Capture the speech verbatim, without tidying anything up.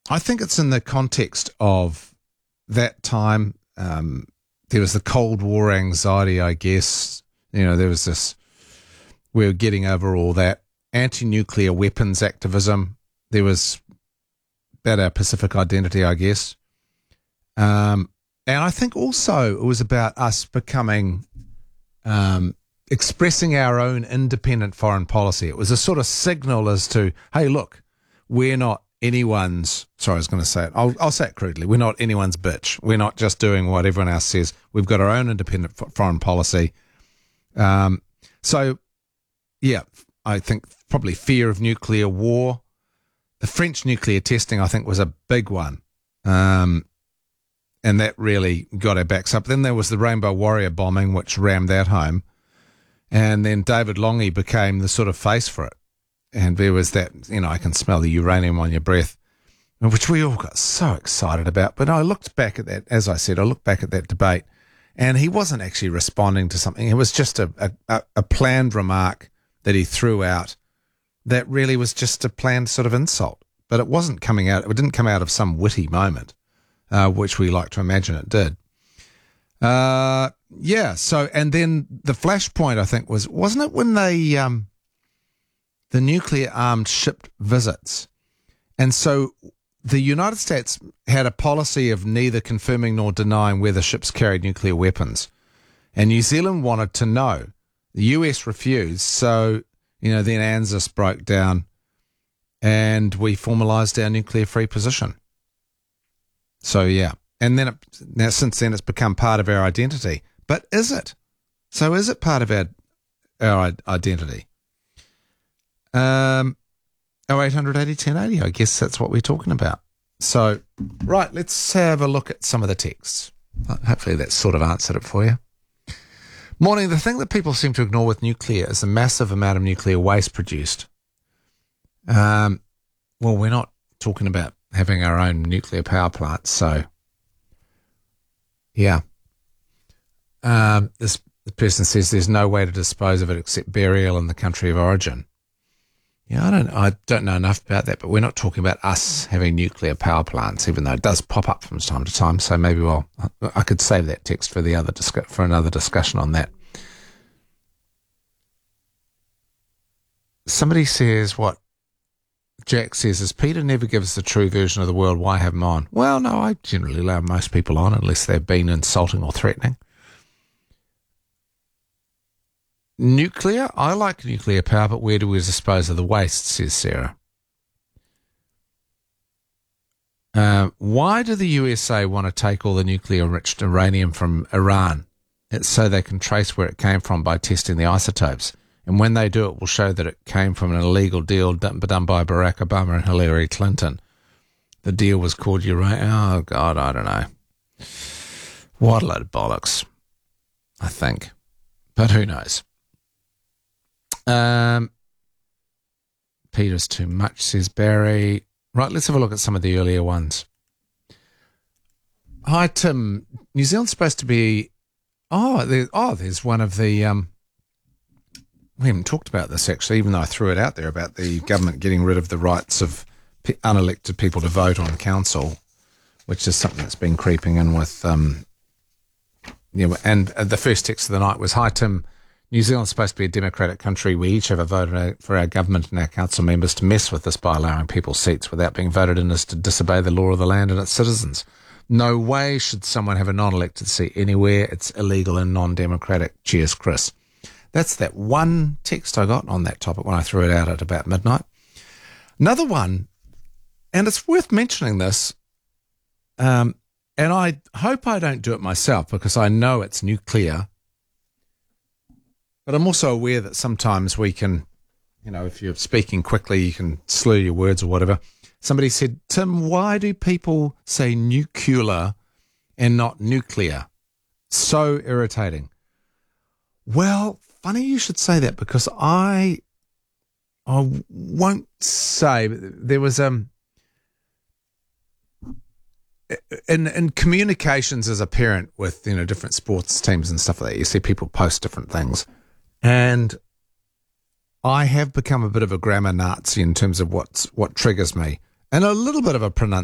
I think it's in the context of that time. Um, there was the Cold War anxiety, I guess. You know, there was this, we were getting over all that. Anti-nuclear weapons activism. There was about our Pacific identity, I guess. Um, and I think also it was about us becoming, um, expressing our own independent foreign policy. It was a sort of signal as to, hey, look, we're not anyone's, sorry, I was going to say it, I'll, I'll say it crudely, we're not anyone's bitch. We're not just doing what everyone else says. We've got our own independent f- foreign policy. Um, so, yeah, I think probably fear of nuclear war. The French nuclear testing, I think, was a big one. Um, and that really got our backs up. Then there was the Rainbow Warrior bombing, which rammed that home. And then David Lange became the sort of face for it. And there was that, you know, I can smell the uranium on your breath, which we all got so excited about. But I looked back at that, as I said, I looked back at that debate, and he wasn't actually responding to something. It was just a, a, a planned remark that he threw out that really was just a planned sort of insult. But it wasn't coming out, it didn't come out of some witty moment, uh, which we like to imagine it did. Uh, yeah, so, and then the flashpoint, I think, was, wasn't it when they, um, the nuclear armed ship visits? And so the United States had a policy of neither confirming nor denying whether ships carried nuclear weapons. And New Zealand wanted to know. The U S refused. So, you know, then ANZUS broke down and we formalised our nuclear-free position. So, yeah. And then it, now since then it's become part of our identity. But is it? So is it part of our our identity? Um, oh eight hundred eighty ten eighty, I guess that's what we're talking about. So, right, let's have a look at some of the texts. Hopefully that's sort of answered it for you. Morning, the thing that people seem to ignore with nuclear is the massive amount of nuclear waste produced. Um, well, we're not talking about having our own nuclear power plants, so, yeah. Um, this, this person says there's no way to dispose of it except burial in the country of origin. Yeah, I don't, I don't know enough about that, but we're not talking about us having nuclear power plants, even though it does pop up from time to time. So maybe, well, I could save that text for the other discu- for another discussion on that. Somebody says, what Jack says is, Peter never gives the true version of the world. Why have him on? Well, no, I generally allow most people on unless they've been insulting or threatening. Nuclear? I like nuclear power, but where do we dispose of the waste, says Sarah. Uh, why do the U S A want to take all the nuclear-enriched uranium from Iran? It's so they can trace where it came from by testing the isotopes. And when they do, it will show that it came from an illegal deal done, done by Barack Obama and Hillary Clinton. The deal was called uranium. Oh, God, I don't know. What a load of bollocks, I think. But who knows? Um, Peter's too much, says Barry. Right, let's have a look at some of the earlier ones. Hi, Tim. New Zealand's supposed to be... Oh, there, oh, there's one of the... Um, we haven't talked about this, actually, even though I threw it out there about the government getting rid of the rights of pe- unelected people to vote on council, which is something that's been creeping in with... Um, yeah, and uh, the first text of the night was, hi, Tim. New Zealand's supposed to be a democratic country. We each have a vote for our government and our council members. To mess with this by allowing people seats without being voted in is to disobey the law of the land and its citizens. No way should someone have a non-elected seat anywhere. It's illegal and non-democratic. Cheers, Chris. That's that one text I got on that topic when I threw it out at about midnight. Another one, and it's worth mentioning this, um, and I hope I don't do it myself because I know it's nuclear. But I'm also aware that sometimes we can, you know, if you're speaking quickly, you can slur your words or whatever. Somebody said, Tim, why do people say nuclear and not nuclear? So irritating. Well, funny you should say that because I, I won't say, there was, um, in, in communications as a parent with, you know, different sports teams and stuff like that, you see people post different things. And I have become a bit of a grammar Nazi in terms of what's, what triggers me, and a little bit of a